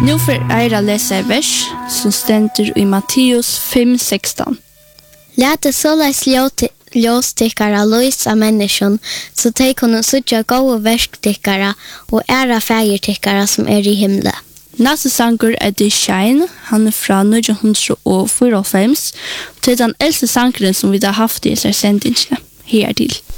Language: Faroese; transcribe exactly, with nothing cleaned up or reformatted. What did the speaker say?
Nu får Eira lesa et vers som stender i Matteus fem sexton. Lät det såleis ljóstikkara lois av menneskjon, så de kunne sutja gode verktikkara og æra fægirtikkara som er i himle. Næste sanger er The Shine, han er fra nitton fyrtiofem, til den eldste sangeren som vi har haft i disse sendingene. Her til.